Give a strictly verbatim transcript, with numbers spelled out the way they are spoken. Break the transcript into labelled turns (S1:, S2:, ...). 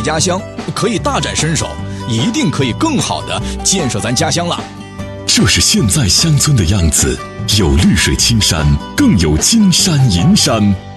S1: 家乡，可以大展身手，一定可以更好地建设咱家乡了。
S2: 这是现在乡村的样子，有绿水青山，更有金山银山。